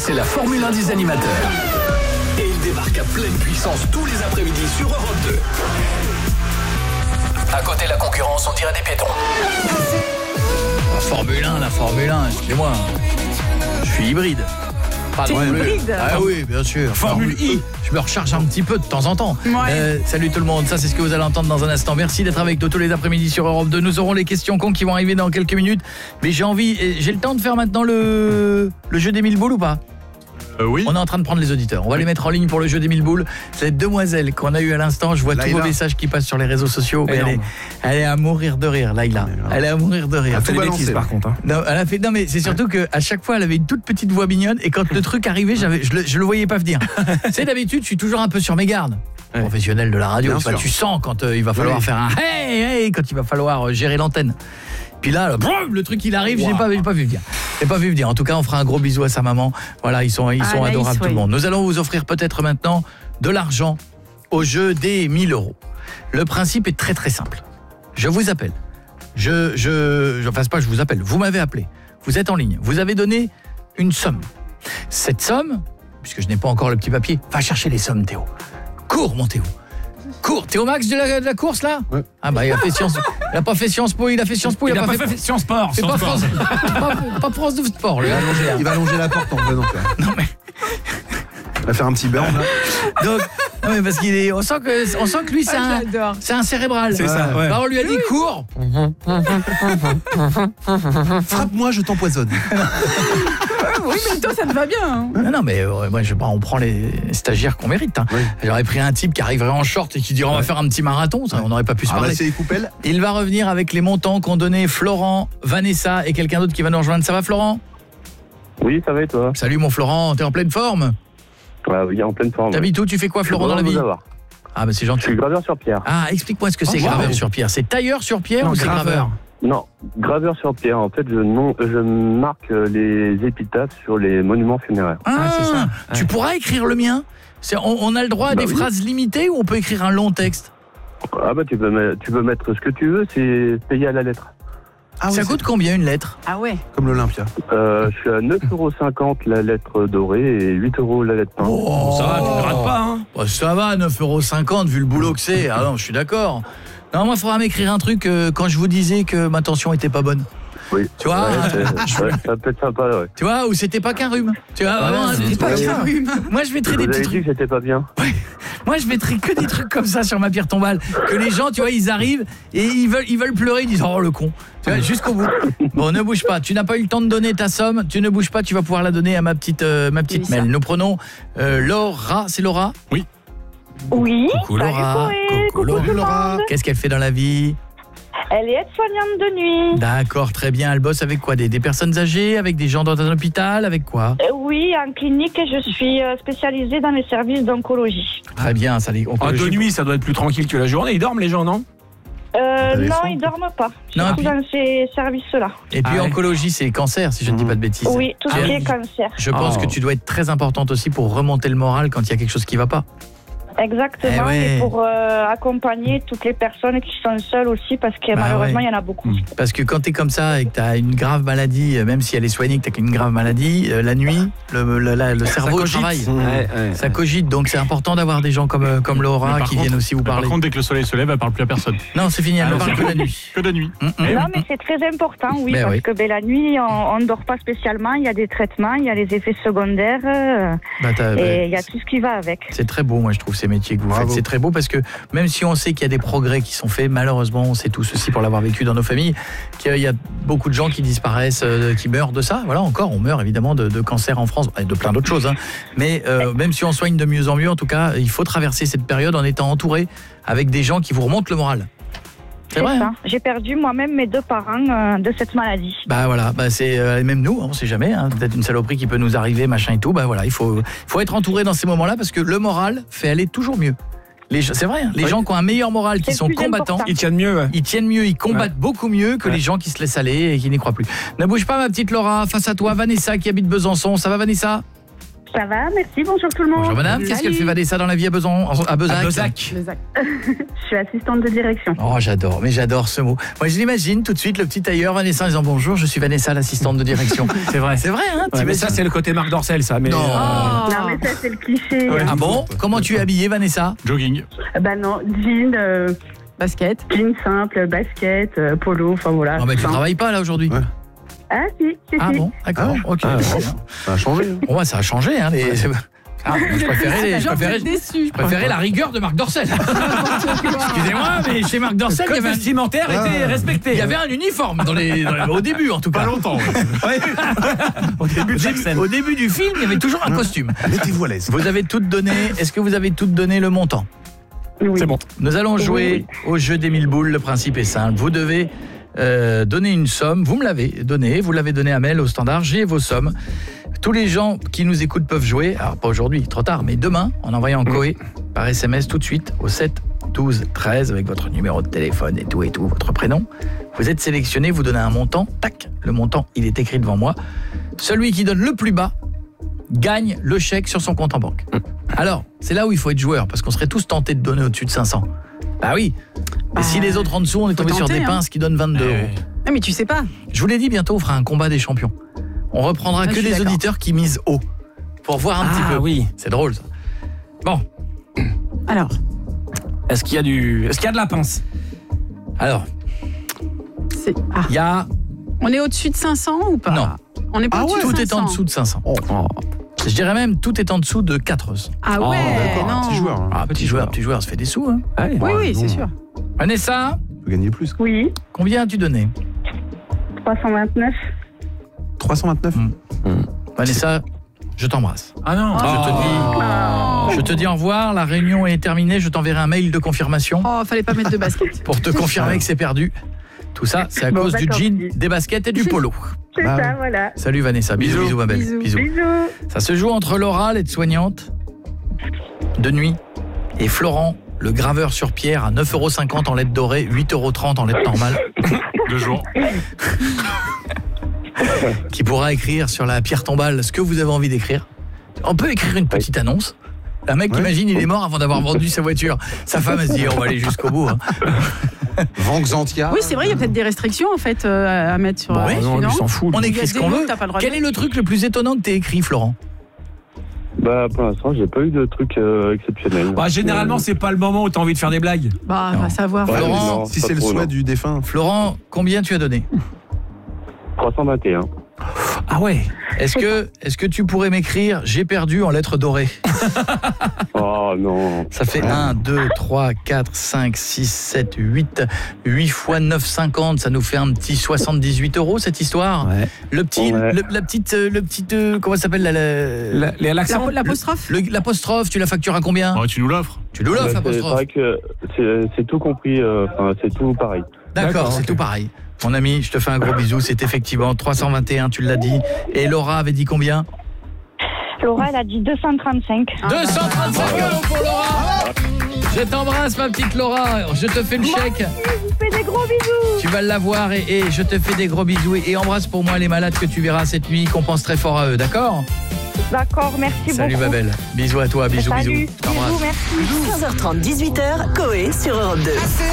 c'est la Formule 1 des animateurs. Et il débarque à pleine puissance tous les après-midi sur Europe 2. À côté de la concurrence, on dirait des piétons. La Formule 1, excusez-moi. Je suis hybride. T'es hybride ? Ah oui, bien sûr. Formule I. Je me recharge un petit peu de temps en temps. Ouais. Salut tout le monde, ça c'est ce que vous allez entendre dans un instant. Merci d'être avec nous tous les après-midi sur Europe 2. Nous aurons les questions cons qui vont arriver dans quelques minutes. Mais j'ai le temps de faire maintenant le jeu des 1000 boules ou pas ? Oui. On est en train de prendre les auditeurs. On va les mettre en ligne pour le jeu des 1000 boules. Cette demoiselle qu'on a eu à l'instant, je vois tous vos messages qui passent sur les réseaux sociaux. Mais elle est à mourir de rire, Laïla. Elle est à mourir de rire. Elle a fait des bêtises par contre. Hein. Non, mais c'est surtout qu'à chaque fois, elle avait une toute petite voix mignonne. Et quand le truc arrivait, je le voyais pas venir. Tu sais, d'habitude, je suis toujours un peu sur mes gardes. Professionnel de la radio, tu sens quand il va falloir faire un hey, quand il va falloir gérer l'antenne. Puis là, le truc il arrive, j'ai pas vu venir. J'ai pas vu venir. En tout cas, on fera un gros bisou à sa maman. Voilà, ils sont adorables tout le monde. Nous allons vous offrir peut-être maintenant de l'argent au jeu des 1000 €. Le principe est très très simple. Je vous appelle. Je vous appelle. Vous m'avez appelé. Vous êtes en ligne. Vous avez donné une somme. Cette somme, puisque je n'ai pas encore le petit papier, va chercher les sommes, Théo. Cours, mon Théo. Cours, t'es au max de la course là ? Ouais. Ah bah il a fait Sciences Po, il a pas fait Sciences Po, il a pas fait Sciences Sport. C'est pas France, pas France de sport lui. Il va longer la porte en venant. Non mais il va faire un petit burn là. Donc non mais parce qu'il est on sent que lui c'est un cérébral. C'est ça. Ouais. Alors on lui a dit cours. Frappe-moi, je t'empoisonne. Oui, mais toi, ça te va bien. Hein. Non, mais moi, on prend les stagiaires qu'on mérite. Hein. Oui. J'aurais pris un type qui arriverait en short et qui dirait on va faire un petit marathon. Ça, on n'aurait pas pu se parler. Bah, c'est les coupelles. Il va revenir avec les montants qu'ont donné Florent, Vanessa et quelqu'un d'autre qui va nous rejoindre. Ça va, Florent ? Oui, ça va et toi ? Salut, mon Florent. T'es en pleine forme ? Oui, en pleine forme. T'habites où ? Tu fais quoi, Florent, dans la vie ? Ah, bah c'est gentil. Je suis graveur sur pierre. Ah, explique-moi ce que c'est graveur sur pierre. C'est tailleur sur pierre ou c'est graveur ? Non, graveur sur pierre. En fait, je marque les épitaphes sur les monuments funéraires. Ah, c'est ça. Tu pourras écrire le mien ? On a le droit à des phrases limitées ou on peut écrire un long texte ? Ah bah tu peux mettre ce que tu veux, c'est payé à la lettre. Ah ça coûte combien une lettre ? Ah ouais. Comme l'Olympia. Je suis à 9,50 € la lettre dorée et 8 € la lettre peinte. Oh, ça va, tu ne rates pas hein. Bah, ça va, 9,50 € vu le boulot que c'est. Ah non, je suis d'accord. Non, moi, il faudra m'écrire un truc quand je vous disais que ma tension était pas bonne. Oui. Tu vois ça peut être sympa, ouais. Tu vois, ou c'était pas qu'un rhume. Tu vois, vraiment, c'était pas qu'un rhume. Moi, je mettrais des petits trucs. Vous avez dit que j'étais pas bien. Ouais. Moi, je mettrais que des trucs comme ça sur ma pierre tombale. Que les gens, tu vois, ils arrivent et ils veulent pleurer, ils disent oh le con. Tu vois, jusqu'au bout. Bon, ne bouge pas. Tu n'as pas eu le temps de donner ta somme. Tu ne bouges pas. Tu vas pouvoir la donner à ma petite Mel. Nous prenons Laura. C'est Laura ? Oui. Oui. Coucou Laura. Coucou Laura. Qu'est-ce qu'elle fait dans la vie ? Elle est aide-soignante de nuit. D'accord, très bien. Elle bosse avec quoi ? Des personnes âgées ? Avec des gens dans un hôpital ? Avec quoi ? Oui, en clinique, et je suis spécialisée dans les services d'oncologie. Très bien, ça les de nuit, ça doit être plus tranquille que la journée. Ils dorment les gens, non ? Non, ils dorment pas. Surtout dans ces services-là. Et puis oncologie, c'est cancer, si je ne dis pas de bêtises. Oui, tout ce qui est cancer. Je pense que tu dois être très importante aussi pour remonter le moral quand il y a quelque chose qui ne va pas. Exactement, et pour accompagner toutes les personnes qui sont seules aussi, parce que malheureusement, il y en a beaucoup. Parce que quand tu es comme ça et que tu as une grave maladie, même si elle est soignée, que tu as une grave maladie, la nuit, le cerveau travaille. Ça cogite, donc c'est important d'avoir des gens comme Laura qui viennent aussi vous parler. Par contre, dès que le soleil se lève, elle ne parle plus à personne. Non, c'est fini, elle ne parle que la nuit. Que de nuit. Non, mais c'est très important, parce que la nuit, on ne dort pas spécialement, il y a des traitements, il y a les effets secondaires, et il y a tout ce qui va avec. C'est très beau, moi je trouve, ces métiers que vous faites. C'est très beau parce que même si on sait qu'il y a des progrès qui sont faits, malheureusement, on sait tous aussi pour l'avoir vécu dans nos familles, qu'il y a beaucoup de gens qui disparaissent, qui meurent de ça. Voilà, encore, on meurt évidemment de cancer en France, et de plein d'autres choses. Hein. Mais même si on soigne de mieux en mieux, en tout cas, il faut traverser cette période en étant entouré avec des gens qui vous remontent le moral. C'est vrai. Ça. J'ai perdu moi-même mes 2 parents de cette maladie. Bah voilà, c'est même nous, on sait jamais, hein, peut-être une saloperie qui peut nous arriver, machin et tout. Bah voilà, il faut être entouré dans ces moments-là parce que le moral fait aller toujours mieux. C'est vrai, hein, les gens qui ont un meilleur moral, qui sont combattants, ils tiennent mieux. Ils combattent beaucoup mieux que les gens qui se laissent aller et qui n'y croient plus. Ne bouge pas ma petite Laura, face à toi Vanessa qui habite Besançon. Ça va Vanessa ? Ça va, merci, bonjour tout le monde. Bonjour madame, qu'est-ce qu'elle fait Vanessa dans la vie à Besançon, à Bezac? Je suis assistante de direction. Oh, j'adore ce mot. Moi, je l'imagine tout de suite, le petit tailleur Vanessa en disant bonjour, je suis Vanessa, l'assistante de direction. C'est vrai, hein. Ouais, mais ça, c'est le côté Marc Dorcel, ça. Mais non. Non, mais ça, c'est le cliché. Ouais. Ah bon? Comment tu es habillée, Vanessa? Jogging. Bah non, jean, basket. Jean simple, basket, polo, enfin voilà. Non, mais tu travailles pas là aujourd'hui? Ouais. Ah si. Ah bon, d'accord, ok. Ça a changé. Bon, bah, ça a changé, hein. Je préférais la rigueur de Marc Dorcel. Excusez-moi, mais chez Marc Dorcel, il y avait un vestimentaire était respecté. Il y avait un uniforme au début, en tout cas. Pas longtemps. Au début du film, il y avait toujours un costume. Mettez-vous à l'aise. Vous avez toutes donné. Est-ce que vous avez toutes donné le montant? Oui. C'est bon. Nous allons jouer au jeu des 1000 boules. Le principe est simple. Vous devez donner une somme. Vous me l'avez donnée. Vous l'avez donnée à Mel au standard. J'ai vos sommes. Tous les gens qui nous écoutent peuvent jouer. Alors pas aujourd'hui, trop tard, mais demain, en envoyant Coé par SMS tout de suite au 7 12 13 avec votre numéro de téléphone et tout, votre prénom. Vous êtes sélectionné. Vous donnez un montant. Tac. Le montant, il est écrit devant moi. Celui qui donne le plus bas gagne le chèque sur son compte en banque. Alors, c'est là où il faut être joueur, parce qu'on serait tous tentés de donner au-dessus de 500. Bah oui. Et si les autres en dessous, on est tombé sur des pinces qui donnent 22 euros. Ah, mais tu sais pas. Je vous l'ai dit, bientôt on fera un combat des champions. On reprendra que des auditeurs qui misent haut, pour voir un petit peu. Oui. C'est drôle ça. Bon. Alors. Est-ce qu'il y a de la pince? Alors. Il y a... On est au-dessus de 500 ou pas? Non. On est pas au-dessus de 500. Tout est en dessous de 500. Je dirais même tout est en dessous de 4. Ah ouais, d'accord, non. Petit joueur, ça fait des sous. Hein. Allez. Oui, c'est sûr. Vanessa, Tu peux gagner plus. Oui, combien as-tu donné? 329. 329. Vanessa, je t'embrasse. Ah non. Je te dis au revoir, la réunion est terminée, je t'enverrai un mail de confirmation. Oh, fallait pas mettre de basket. Pour te confirmer que c'est perdu. Tout ça, c'est à cause du jean, des baskets et du polo. C'est ça, voilà. Salut Vanessa, bisous ma belle. Bisous. Ça se joue entre Laura, l'aide-soignante de nuit, et Florent, le graveur sur pierre à 9,50 € en lettres dorées, 8,30 € en lettres normales. 2 jours. Qui pourra écrire sur la pierre tombale ce que vous avez envie d'écrire. On peut écrire une petite annonce. Un mec, imagine, il est mort avant d'avoir vendu sa voiture. Sa femme, elle se dit, on va aller jusqu'au bout. Hein. Vanxantia. Oui, c'est vrai, il y a peut-être des restrictions en fait à mettre sur. Bon, non, lui s'en fout. On écrit ce qu'on veut. Quel est le truc le plus étonnant que t'aies écrit, Florent? Bah pour l'instant, j'ai pas eu de truc exceptionnel. Bah généralement, c'est pas le moment où t'as envie de faire des blagues. Bah, on va savoir. Ouais, Florent, non, Si pas c'est le trop, souhait non. du défunt. Florent, combien tu as donné? 321. Ah ouais. Est-ce que tu pourrais m'écrire j'ai perdu en lettres dorées? Oh non. Ça fait 1, 2, 3, 4, 5, 6, 7, 8. 8 fois 9,50, ça nous fait un petit 78 € cette histoire. Ouais. Le petit, Ouais. la petite, comment ça s'appelle L'accent. L'apostrophe. l'apostrophe, tu la factures à combien? Oh, tu nous l'offres. Tu nous l'offres, C'est l'apostrophe. vrai que c'est tout compris, c'est tout pareil. D'accord, c'est ok. tout pareil. Mon ami, je te fais un gros bisou, c'est effectivement 321, tu l'as dit. Et Laura avait dit combien? Laura, elle a dit 235. 235 € pour Laura. Je t'embrasse ma petite Laura, je te fais le chèque. Je vous fais des gros bisous. Tu vas l'avoir et je te fais des gros bisous et embrasse pour moi les malades que tu verras cette nuit, qu'on pense très fort à eux, d'accord? D'accord, merci beaucoup. Salut ma belle, bisous à toi, bisous. Salut, Je t'embrasse. bisous, merci. 15h30, 18h, Coé sur Europe 2.